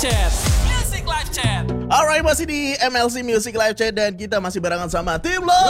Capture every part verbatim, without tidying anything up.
Chat. Music Live Chat. Alright, masih di M L C Music Live Chat dan kita masih barengan sama tim lo.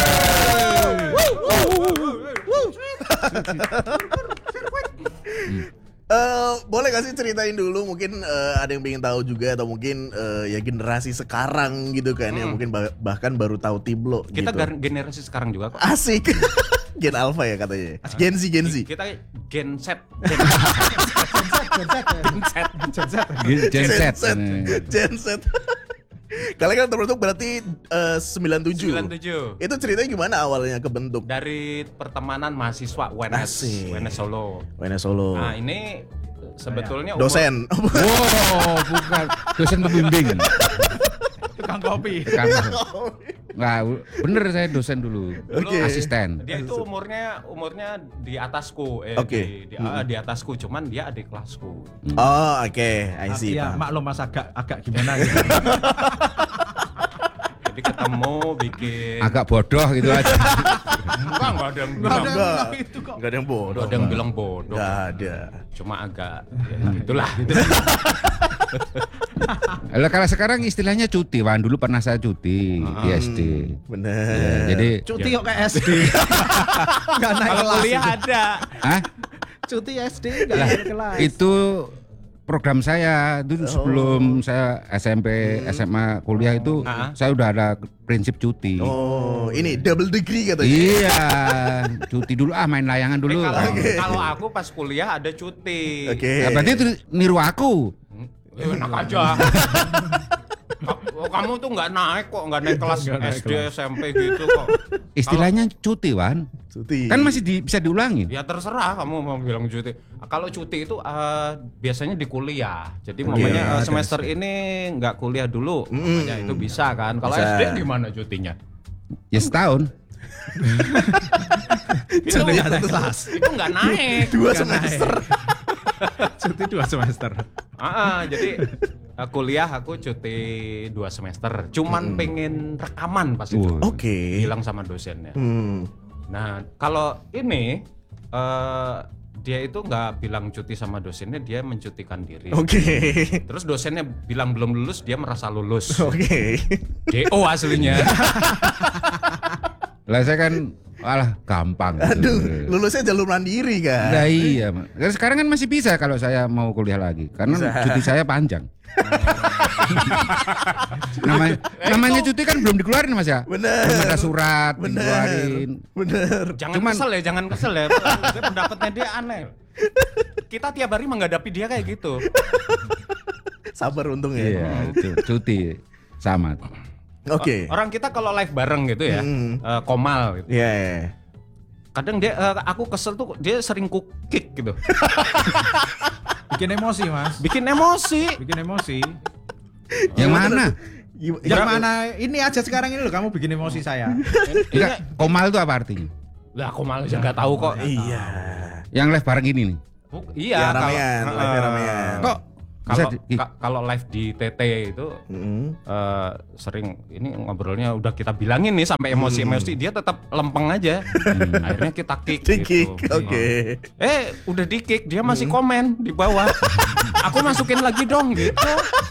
Uh, boleh gak sih ceritain dulu mungkin uh, ada yang pengen tahu juga atau mungkin uh, ya generasi sekarang gitu kan hmm. yang mungkin bah- bahkan baru tahu Tiblo kita gitu. Gar- generasi sekarang juga kok. Asik. Gen Alpha ya katanya. Gen Z, Gen Z. Kita Gen Z. Gen Z. Gen Z. Gen Z. Gen Z. Kalian kan terbentuk berarti uh, sembilan puluh tujuh. sembilan puluh tujuh. Itu ceritanya gimana awalnya kebentuk? Dari pertemanan mahasiswa U N S, U N S Solo. U N S Solo. Nah, ini sebetulnya umur... dosen. Wow, bukan dosen pembimbing. Tukang kopi. Tukang kopi. Nggak, bener saya dosen dulu. Okay. Asisten. Dia itu umurnya umurnya di atasku, eh okay. di, di, hmm. uh, di atasku, cuman dia adik kelasku. Hmm. Oh, oke, okay. I see. Ya, maklum Mas agak agak gimana gitu. Jadi ketemu bikin agak bodoh gitu aja. Enggak, enggak ada yang bilang enggak, enggak, itu kok. Enggak ada yang bodoh. Enggak ada yang bilang bodoh. Enggak ada. Cuma agak ya, itulah gitu. Kalau kalau sekarang istilahnya cuti, Wan. Dulu pernah saya cuti hmm, di S D. Bener. Ya, jadi cuti kok ke S D. Enggak naik kalau kelas. kuliah ada. Hah? Cuti S D enggak naik kelas. Itu program saya dulu oh. sebelum saya S M P, hmm. S M A, kuliah itu uh-huh. saya udah ada prinsip cuti. Oh, ini double degree katanya. Iya, cuti dulu ah main layangan dulu. Eh, kalau, okay. kalau aku pas kuliah ada cuti. Oke. Okay. Nah, berarti itu niru aku. Ya, enak aja. Kamu tuh nggak naik kok, nggak naik kelas gak S D, naik S M P gitu kok. Istilahnya kalo, cuti, Wan. Cuti. Kan masih di, bisa diulangin. Ya terserah kamu mau bilang cuti. Kalau cuti itu uh, biasanya di kuliah. Jadi mamanya uh, semester ini nggak kuliah dulu, mm. mamanya itu bisa kan. Kalau S D gimana cutinya? Ya setahun. itu nggak naik kelas. Itu nggak naik. Dua semester. Cuti dua semester. Ah, jadi uh, kuliah aku cuti dua semester. Cuman hmm. pengen rekaman pas itu. Oke. Okay. Bilang sama dosennya. Hmm. Nah, kalau ini uh, dia itu nggak bilang cuti sama dosennya, dia mencutikan diri. Oke. Okay. Terus dosennya bilang belum lulus, dia merasa lulus. Oke. Okay. D O aslinya. Lah saya kan alah gampang. Aduh, gitu. Lulusnya jalur mandiri kan. Nah iya, sekarang kan masih bisa kalau saya mau kuliah lagi, karena bisa. Cuti saya panjang. namanya, namanya cuti kan belum dikeluarin Mas ya. Bener. Belum ada surat bener. dikeluarin. Bener. Jangan Cuman, kesel ya, jangan kesel ya. Pendapatnya dia aneh. Kita tiap hari menghadapi dia kayak gitu. Sabar untung ya. Iya, cuti sama. Oke. Okay. Orang kita kalau live bareng gitu ya, hmm. uh, Komal gitu. Iya. Yeah, yeah. Kadang dia, uh, aku kesel tuh dia sering ku kick gitu. Bikin emosi Mas. Bikin emosi. Bikin emosi. Yang mana? Yang mana? Ini aja sekarang ini loh kamu bikin emosi saya. Enggak, Komal itu apa artinya? Lah Komal aja nggak tahu kok. Iya. Yang live bareng ini nih. Buk, iya. Ya, ramean, kalau, live ramean. Kok Kalau ka, kalau live di T T itu mm-hmm. uh, sering ini ngobrolnya udah kita bilangin nih sampai emosi-emosi, dia tetap lempeng aja. Hmm. Akhirnya kita kick. Di gitu. Oke. Okay. Eh udah di kick, dia masih mm. komen di bawah. Aku masukin lagi dong gitu.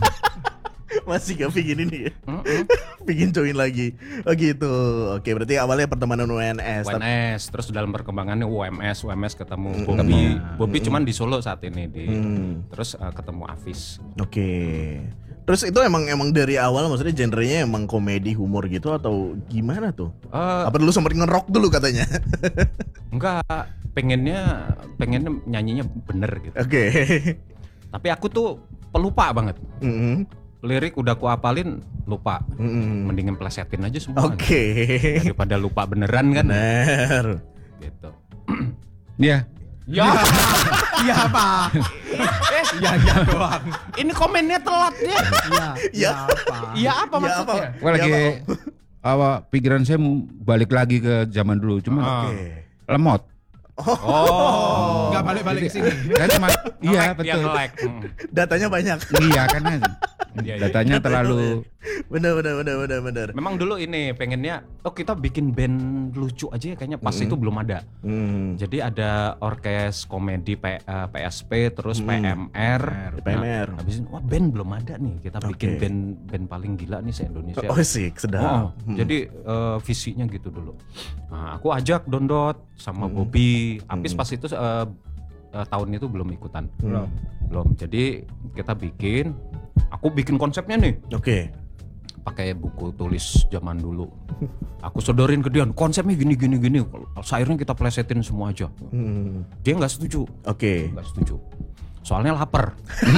Masih gak bikin ini ya? Bikin join lagi. Oh gitu. Oke, berarti awalnya pertemanan U N S. U N S, terus dalam perkembangannya U M S, U M S ketemu mm-hmm. Bobby. Bobby mm-hmm. cuman di Solo saat ini di. Mm. Terus uh, ketemu Afis. Oke. Terus itu emang emang dari awal maksudnya genrenya emang komedi humor gitu atau gimana tuh? Uh, Apa dulu sempat nge-rock dulu katanya? Enggak, pengennya pengennya nyanyinya bener gitu. Oke. Okay. Tapi aku tuh pelupa banget. Mm-hmm. Lirik udah ku apalin lupa. Mm. Mendingan plesetin aja semua. Oke. Okay. Daripada lupa beneran kan. Bener. Gitu. Iya. Ya. Iya apa? Eh, ya ya doang. Ini komennya telat ya. Iya. Iya apa? Iya apa maksudnya? Gua lagi awal pikiran saya balik lagi ke zaman dulu, cuma uh. okay. lemot. Oh, oh. Nggak balik-balik ke sini. Kan cuma iya betul. betul. Like. Datanya banyak. Iya kan. Iya, iya. Datanya terlalu Bener bener bener bener bener. Memang dulu ini pengennya, oh kita bikin band lucu aja ya kayaknya pas Mm-hmm. itu belum ada. Hmm. Jadi ada orkes komedi P, uh, P S P terus P M R. P M R. Nah, habis itu wah band belum ada nih. Kita bikin Oke. band band paling gila nih se-Indonesia. Oh sih, sedap. Oh, Hmm. jadi uh, visinya gitu dulu. Nah, aku ajak Dondot sama Bobby. Apis pas itu uh, uh, tahun itu belum ikutan. Belum. Belum. Jadi kita bikin, aku bikin konsepnya nih. Oke. Pakai buku tulis zaman dulu. Aku sodorin ke dia, konsepnya gini gini gini. Akhirnya kita plesetin semua aja. Hmm. Dia nggak setuju, Oke. nggak setuju. Soalnya lapar.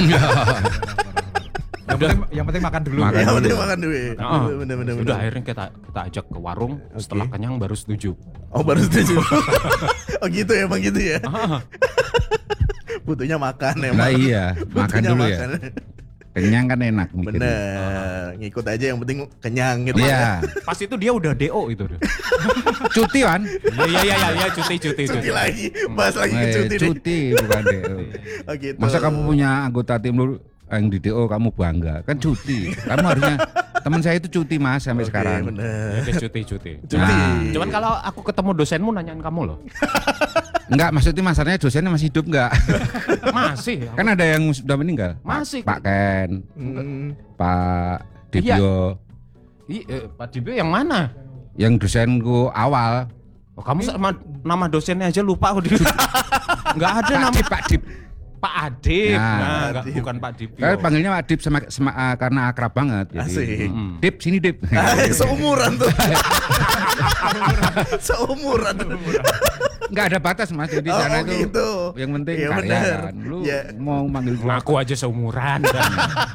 Yang penting, yang penting makan dulu. Makan. Ya dulu. penting makan duit. Nah, Bener bener sudah bener. akhirnya kita kita ajak ke warung. Setelah kenyang baru setuju. Oh baru setuju. Oh gitu ya bang gitu ya. Butuhnya makan ya. Nah iya, makan Butuhnya dulu ya. Kenyang kan enak mikirnya. Bener. Ngikut aja yang penting kenyang gitu. Iya, Pas itu dia udah D O itu. cuti kan? Iya iya iya iya cuti cuti Cuti lagi, bahas lagi ke Eh, cuti nih. cuti bukan D O. Oh gitu. Masa kamu punya anggota tim lu yang di D O kamu bangga? Kan cuti. Kamu harusnya teman saya itu cuti Mas sampai Oke, sekarang. bener. Ya, cuti cuti. Cuti. Nah. Cuman kalau aku ketemu dosenmu nanyain kamu loh. Enggak, maksudnya masalahnya dosennya masih hidup enggak? Masih. Kan ada yang sudah meninggal. Masih. Pak Ken, Hmm. Pak Dibio, Ih, eh, Pak Dibio yang mana? yang dosenku awal. Oh, kamu sama nama dosennya aja lupa aku. Enggak ada Pak nama Dip, Pak Dip. Pak Adip. Nah, Nah, enggak, Adip. bukan Pak Dibio. Kan panggilnya Pak Dip sama, sama ah, karena akrab banget. Jadi, Asik. mm, Dip sini Dip. Ah, seumuran tuh. seumuran. Enggak ada batas Mas. Jadi Oh, sana oh, itu gitu. yang penting Iya, karya bener. kan. Lu Ya. mau manggil gua Ngaku aja seumuran. kan.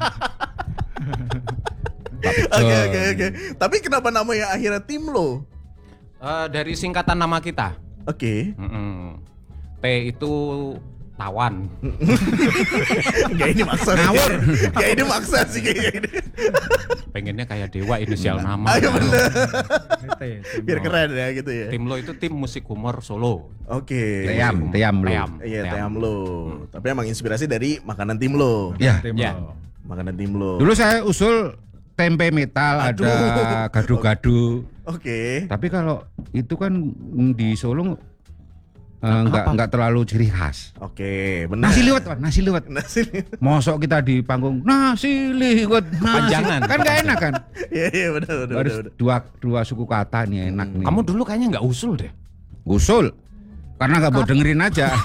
Oke oke oke. Tapi kenapa namanya akhirnya tim lo? Eh, dari singkatan nama kita. Oke. Mm-mm. T itu tawan. Gak ini maksa. Ngawur. Gak ini maksa sih kayaknya ini. Pengennya kayak Dewa inisial nama. Ayo bener. Gitu ya, tim Biar lo. keren ya gitu ya. Tim lo itu tim musik humor Solo. Oke. Team, team lu. Team. Iya team lo. Tapi emang inspirasi dari makanan tim lo. Ya. Tim Ya. lo. Makanan tim lo. Dulu saya usul tempe metal, Aduh. ada gado-gado. Oke. Tapi kalau itu kan mm, di Solo eh, nggak Apa? nggak terlalu ciri khas. Oke, benar. Nasi liwet, Pak, nasi liwet. Nasi. Mosok kita di panggung nasi liwet, nasi. Panjangan. Kan nggak enak kan? Iya iya benar benar Harus benar. dua dua suku kata nih enak nih. Kamu dulu kayaknya nggak usul deh. usul karena nggak mau dengerin aja.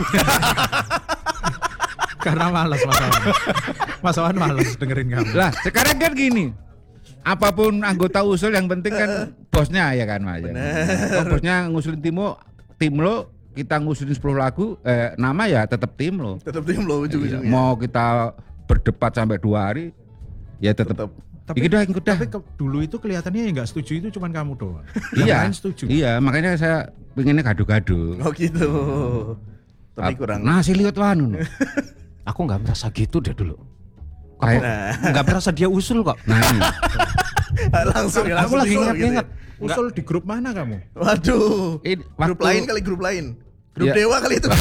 Karena malas Mas Awan. Mas Awan malas dengerin kamu. Lah sekarang kan gini. Apapun anggota usul yang penting kan bosnya ya kan Mas. Kalau bosnya ngusulin tim lo, tim lo kita ngusulin sepuluh lagu, eh, nama ya tetap tim lo. Tetap tim lo Iya, ujung-ujungnya. mau kita berdebat sampai dua hari, ya tetap. Tetap. Tapi, Ikut dah, ikut dah. tapi ke- dulu itu kelihatannya yang nggak setuju itu cuman kamu doang. Yang Iya, lain setuju. iya makanya saya pengennya gado-gado. Oh gitu. Tapi kurang. Nasi liwet wanu. Aku nggak merasa gitu deh dulu. Kayak, Nah, Nggak merasa dia usul kok. nah ini. langsung ya Aku langsung lagi disuruh ingat-ingat. gitu Usul di grup mana kamu? ya. Waduh. Ini Grup waktu- lain kali grup lain. Grup Iya. dewa kali itu.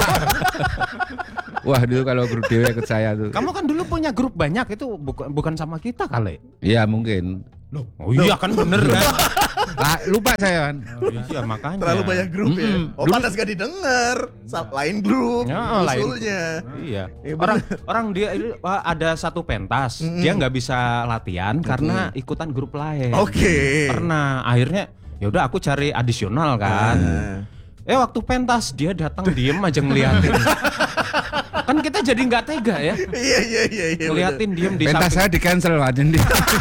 Wah dulu kalau grup dewa ikut saya tuh. Kamu kan dulu punya grup banyak itu bukan bukan sama kita kali. Iya mungkin. Oh iya kan bener kan. Lah, lupa saya kan. Oh, iya makanya. Terlalu banyak grup ya. Mm-mm. Oh pantas gak didengar. Sa- Lain grup. Ya, lain. Usulnya. Iya. Iya, Orang orang dia itu wah, ada satu pentas, dia nggak bisa latihan karena ikutan grup lain. Oke. Pernah akhirnya ya udah aku cari adisional kan. Nah. Eh waktu pentas dia datang diem aja ngeliatin. Kan kita jadi nggak tega ya. Iya iya iya iya. Ngeliatin diem di Pentas saya di cancel Pak Jendi.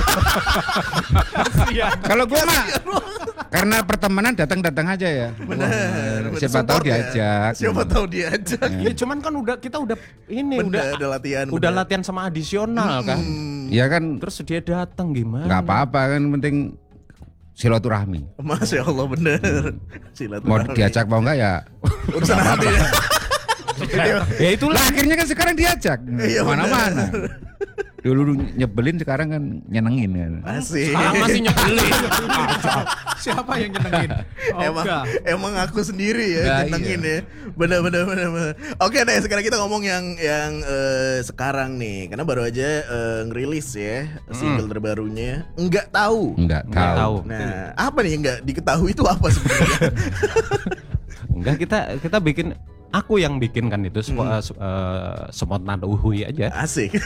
Kalau gua mah karena pertemanan datang-datang aja ya. Benar. Wah, siapa tahu Support ya. diajak. Siapa tahu diajak. Iya cuman kan udah kita udah ini Bener, udah udah latihan. udah bener. latihan sama adisional kan. Hmm. Iya kan Terus dia datang gimana? nggak apa-apa kan penting silaturahmi. Masya Allah bener. Mau Silaturahmi. diajak mau enggak ya. Urusan hati ya. Ya itulah. Lah akhirnya kan sekarang diajak. Iya, Mana-mana. Dulu nyebelin, sekarang kan nyenengin kan. Asik. Sekarang masih nyebelin. Siapa yang nyenengin? Emang Oga. emang aku sendiri ya Nah, nyenengin iya. ya. Bener bener bener bener. Oke deh, sekarang kita ngomong yang yang eh, sekarang nih, karena baru aja eh, ngerilis ya single terbarunya. Enggak tahu. Enggak Nggak tahu. tahu. Nah, apa nih yang enggak diketahui itu apa sebenarnya? Enggak, kita kita bikin, aku yang bikin kan itu spo- uh, uh, spontan uhui aja. Asik.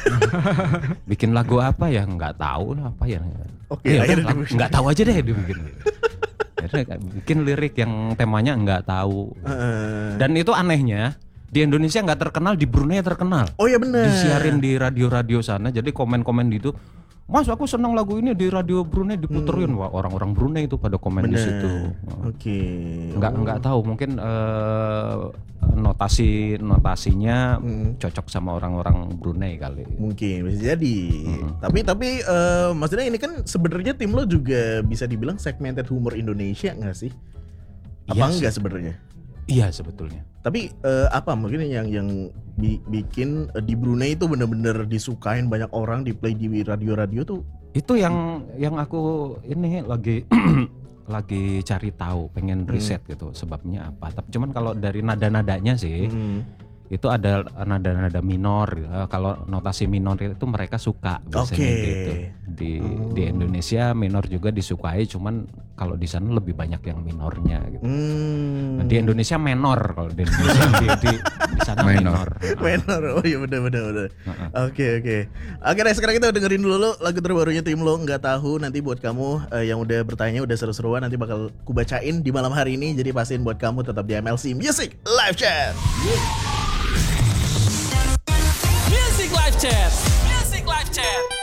Bikin lagu apa ya nggak tahu lah apa ya. Oke, Ya udah, akhirnya lah, dibikin. nggak tahu aja deh dibikin. Akhirnya bikin lirik yang temanya nggak tahu. Heeh. Dan itu anehnya di Indonesia nggak terkenal, di Brunei terkenal. Oh iya bener. Disiarin di radio-radio sana. Jadi komen-komen gitu. Mas, aku senang lagu ini di radio Brunei diputerin. Wah, orang-orang Brunei itu pada komen di Bener. situ. Oke. Nggak nggak tahu, mungkin eh, notasi notasinya Hmm. cocok sama orang-orang Brunei kali. Mungkin bisa jadi. Tapi tapi eh, maksudnya ini kan sebenarnya tim lo juga bisa dibilang segmented humor Indonesia nggak sih? Apa Iya enggak sebenarnya? Iya sebetulnya. Tapi eh, apa mungkin yang yang bi- bikin eh, di Brunei itu bener-bener disukain banyak orang, di play di radio-radio tuh. Itu yang yang aku ini lagi lagi cari tahu, pengen riset gitu sebabnya apa. Tapi cuman kalau dari nada-nadanya sih Hmm. itu ada nada-nada minor. Eh, Kalau notasi minor itu mereka suka biasanya Oke. gitu. Di di Indonesia minor juga disukai, cuman kalau di sana lebih banyak yang minornya gitu. Hmm. Nah, di Indonesia menor, kalau di Indonesia di, di, di sana Minor. minor. Menor, oh iya bener bener bener. Oke oke. Oke deh, sekarang kita dengerin dulu lo lagu terbarunya tim lo, nggak tahu. Nanti buat kamu eh, yang udah bertanya, udah seru-seruan, nanti bakal kubacain di malam hari ini. Jadi pastiin buat kamu tetap di M L C Music Live Chat. Music Live Chat. Music Live Chat.